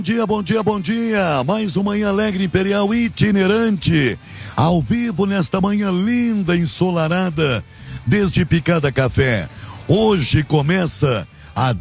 Bom dia, bom dia. Mais uma Manhã Alegre Imperial itinerante. Ao vivo nesta manhã linda, ensolarada, desde Picada Café. Hoje começa a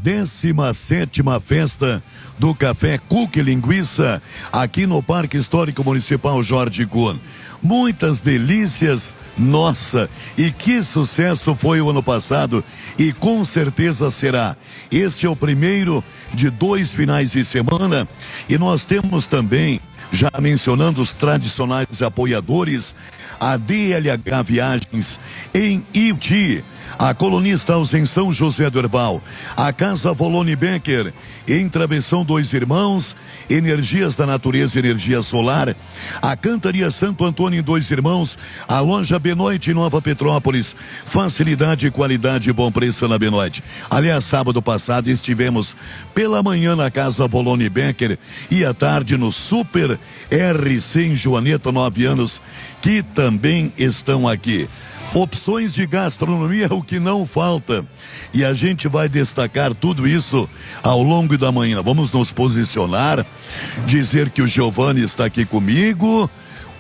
17ª festa do Café Cuca e Linguiça aqui no Parque Histórico Municipal Jorge Kuhn. Muitas delícias, nossa, e que sucesso foi o ano passado e com certeza será. Este é o primeiro de 2 finais de semana e nós temos também, já mencionando os tradicionais apoiadores, a DLH Viagens em Iti, a Colunista Ascensão José do Herval, a Casa Volone Becker em Travessão Dois Irmãos, Energias da Natureza e Energia Solar, a Cantaria Santo Antônio em Dois Irmãos, a Loja Benoite em Nova Petrópolis, facilidade, qualidade e bom preço na Benoite. Aliás, sábado passado estivemos pela manhã na Casa Volone Becker e à tarde no Super RC em Joaneta, 9 anos, que também estão aqui. Opções de gastronomia é o que não falta e a gente vai destacar tudo isso ao longo da manhã. Vamos nos posicionar, dizer que o Giovanni está aqui comigo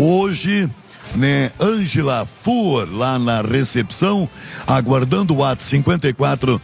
hoje, né? Ângela Fuhr lá na recepção, aguardando o WhatsApp 54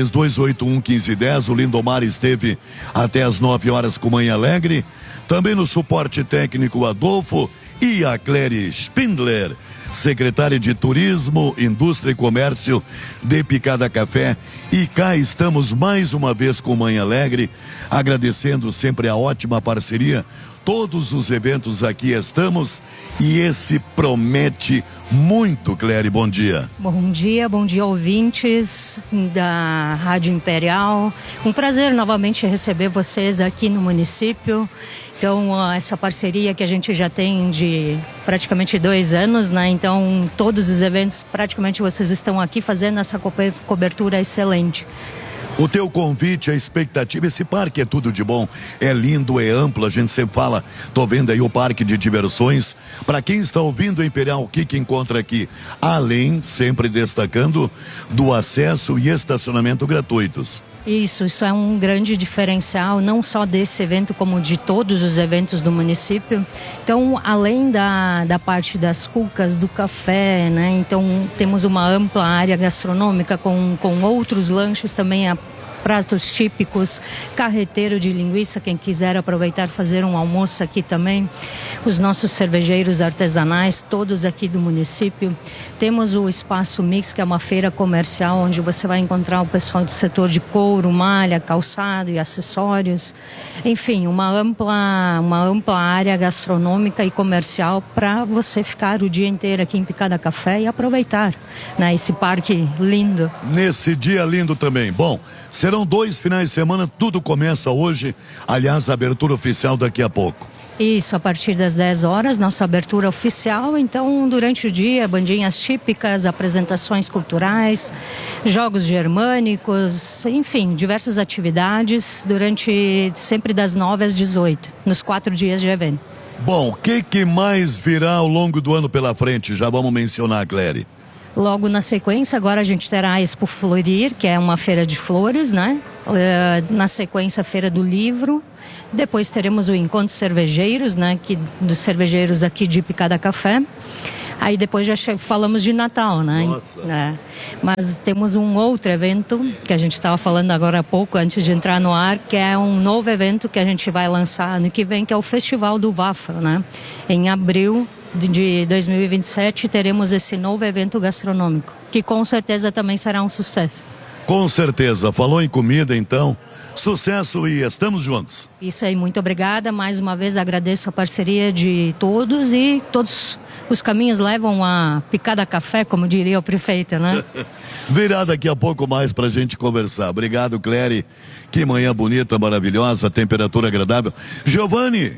3281 1510. O Lindomar esteve até as 9 horas com Manhã Alegre. Também no suporte técnico Adolfo e a Cléry Spindler, secretária de Turismo, Indústria e Comércio de Picada Café. E cá estamos mais uma vez com Manhã Alegre, agradecendo sempre a ótima parceria. Todos os eventos aqui estamos e esse promete muito, Cléry. Bom dia. Bom dia, ouvintes da Rádio Imperial. Um prazer novamente receber vocês aqui no município. Então, essa parceria que a gente já tem de praticamente 2 anos, né? Então, todos os eventos, praticamente vocês estão aqui fazendo essa cobertura excelente. O teu convite, a expectativa, esse parque é tudo de bom, é lindo, é amplo, a gente sempre fala, tô vendo aí o parque de diversões. Para quem está ouvindo o Imperial, o que encontra aqui? Além, sempre destacando, do acesso e estacionamento gratuitos. Isso é um grande diferencial, não só desse evento, como de todos os eventos do município. Então, além da parte das cucas, do café, né? Então, temos uma ampla área gastronômica com outros lanches também, pratos típicos, carreteiro de linguiça, quem quiser aproveitar fazer um almoço aqui também, os nossos cervejeiros artesanais, todos aqui do município. Temos o Espaço Mix, que é uma feira comercial onde você vai encontrar o pessoal do setor de couro, malha, calçado e acessórios. Enfim, uma ampla área gastronômica e comercial para você ficar o dia inteiro aqui em Picada Café e aproveitar, né, esse parque lindo. Nesse dia lindo também. Bom, serão 2 finais de semana, tudo começa hoje. Aliás, a abertura oficial daqui a pouco. Isso, a partir das 10 horas, nossa abertura oficial. Então, durante o dia, bandinhas típicas, apresentações culturais, jogos germânicos, enfim, diversas atividades durante sempre das 9 às 18, nos 4 dias de evento. Bom, o que mais virá ao longo do ano pela frente? Já vamos mencionar, Cléry. Logo na sequência, agora a gente terá a Expo Florir, que é uma feira de flores, né? Na sequência, a Feira do Livro. Depois teremos o Encontro Cervejeiros, né? Dos cervejeiros aqui de Picada Café. Aí depois já falamos de Natal, né? Nossa. Mas temos um outro evento que a gente estava falando agora há pouco, antes de entrar no ar, que é um novo evento que a gente vai lançar ano que vem, que é o Festival do Wafel, né? Em abril de 2027 teremos esse novo evento gastronômico, que com certeza também será um sucesso. Com certeza. Falou em comida, então, sucesso e estamos juntos. Isso aí, muito obrigada. Mais uma vez agradeço a parceria de todos e todos os caminhos levam a Picada Café, como diria o prefeito, né? Virá daqui a pouco mais pra gente conversar. Obrigado, Cléry. Que manhã bonita, maravilhosa, temperatura agradável. Giovanni!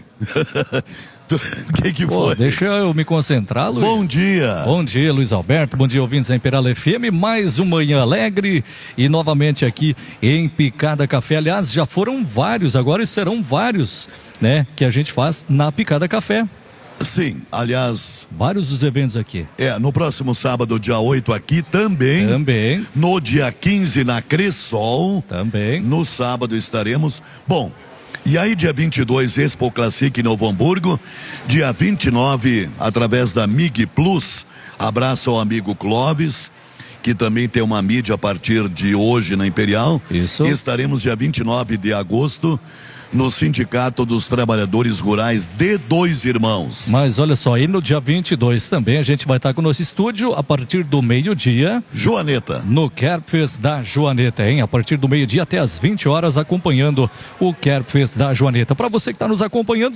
O que foi? Deixa eu me concentrar, Luiz. Bom dia. Bom dia, Luiz Alberto. Bom dia, ouvintes da Imperial FM. Mais uma Manhã Alegre e novamente aqui em Picada Café. Aliás, já foram vários, agora serão vários, né, que a gente faz na Picada Café. Sim, aliás... Vários dos eventos aqui. No próximo sábado, dia 8, aqui também. Também. No dia 15, na Cressol. Também. No sábado estaremos... Bom, E aí, dia 22, Expo Classic em Novo Hamburgo. Dia 29, através da MIG Plus. Abraço ao amigo Clóvis, que também tem uma mídia a partir de hoje na Imperial. Isso. Estaremos dia 29 de agosto no Sindicato dos Trabalhadores Rurais de Dois Irmãos. Mas olha só, aí no dia 22 também a gente vai estar com o nosso estúdio a partir do meio-dia. Joaneta. No Kerbfest da Joaneta, hein? A partir do meio-dia até as 20 horas, acompanhando o Kerbfest da Joaneta. Para você que está nos acompanhando,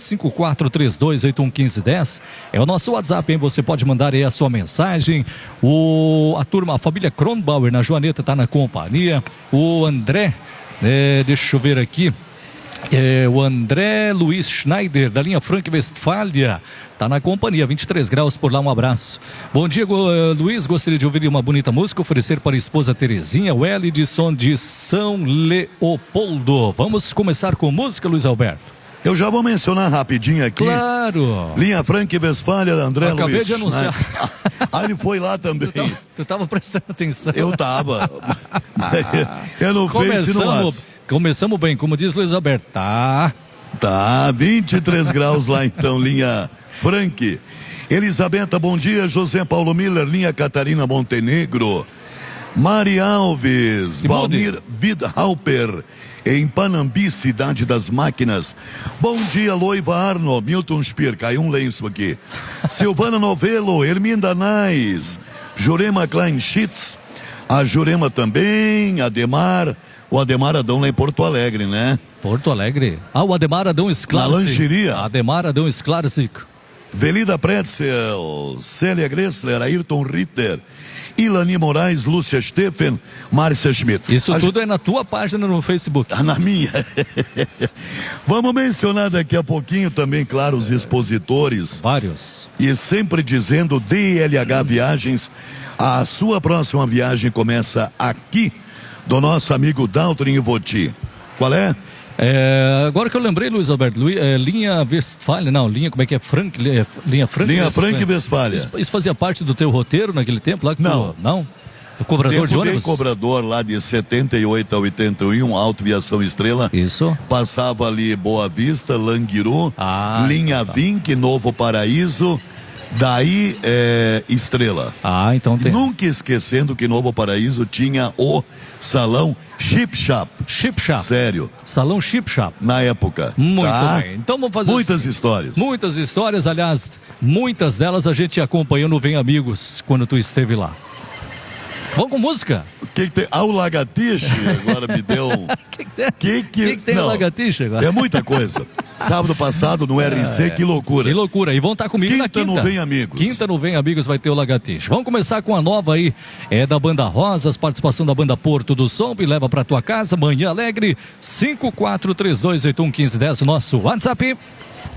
5432811510 é o nosso WhatsApp, hein? Você pode mandar aí a sua mensagem. A família Kronbauer na Joaneta está na companhia. O André, deixa eu ver aqui. O André Luiz Schneider, da linha Frank Westfalia, está na companhia, 23 graus por lá, um abraço. Bom dia, Luiz, gostaria de ouvir uma bonita música, oferecer para a esposa Terezinha, o Elidson de São Leopoldo. Vamos começar com música, Luiz Alberto? Eu já vou mencionar rapidinho aqui. Claro. Linha Frank Westfalia, André Luiz. Acabei de anunciar. Ele foi lá também. Tu estava prestando atenção. Eu estava. Eu no Face no WhatsApp. Começamos bem, como diz Luiz Alberto. Tá, 23 graus lá então, linha Frank. Elisabetta, bom dia. José Paulo Miller, linha Catarina Montenegro. Mari Alves, Valmir Widhalper, em Panambi, Cidade das Máquinas. Bom dia, Loiva Arno, Milton Spear, caiu um lenço aqui. Silvana Novello, Herminda Nais, Jurema Kleinschitz, a Jurema também, Ademar, o Ademar Adão lá em Porto Alegre, né? Porto Alegre. O Ademar Adão Esclarce. Na lancheria. Ademar Adão Esclarce. Velida Pretzel, Célia Gressler, Ayrton Ritter, Ilani Moraes, Lúcia Steffen, Márcia Schmidt. Isso tudo é na tua página no Facebook. Na minha. Vamos mencionar daqui a pouquinho também, claro, os expositores. Vários. E sempre dizendo, DLH Viagens, a sua próxima viagem começa aqui, do nosso amigo Dalton Ivoti. Qual é? Agora que eu lembrei, Luiz Alberto, linha Westfalia, não, linha, como é que é? Linha Frank Westfalia. Isso fazia parte do teu roteiro naquele tempo lá? Não. O cobrador de ônibus? Cobrador lá de 78 a 81, Autoviação Estrela. Isso. Passava ali Boa Vista, Languiru, linha Vinc, Novo Paraíso, daí Estrela. Então tem. Nunca esquecendo que Novo Paraíso tinha o salão Chip Shop. Chip Shop. Sério. Salão Chip Shop. Na época. Muito bem. Então vamos fazer muitas histórias. Muitas histórias, aliás, muitas delas a gente acompanhou no Vem Amigos, quando tu esteve lá. Vamos com música? O que tem? O Lagartixa agora me deu um... que tem o Lagartixa agora? É muita coisa. Sábado passado no RC, que loucura. Que loucura. E vão estar comigo na quinta. No Vem Amigos. Quinta no Vem Amigos vai ter o Lagartixa. Vamos começar com a nova aí, da Banda Rosas, participação da Banda Porto do Som, e leva pra tua casa, Manhã Alegre, 5432811510, nosso WhatsApp.